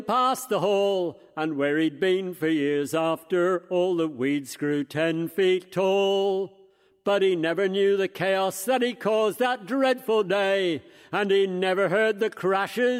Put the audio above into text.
past the hall, and where he'd been for years after all the weeds grew 10 feet tall. But he never knew the chaos that he caused that dreadful day, and he never heard the crashes